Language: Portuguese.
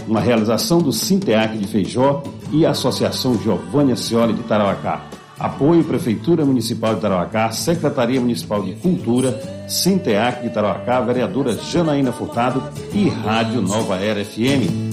Uma realização do Sinteac de Feijó e a Associação Giovânia Scioli de Tarauacá. Apoio Prefeitura Municipal de Tarauacá, Secretaria Municipal de Cultura, Sinteac de Tarauacá, vereadora Janaína Furtado e Rádio Nova Era FM.